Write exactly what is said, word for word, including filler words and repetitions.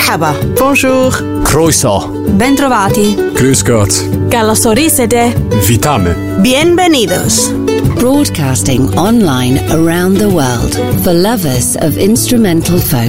Merhaba. Bonjour. Croeso. Bentrovati. Grüß Gott. Καλωσορίσετε. Witamy. Bienvenidos. Broadcasting online around the world for lovers of instrumental folk.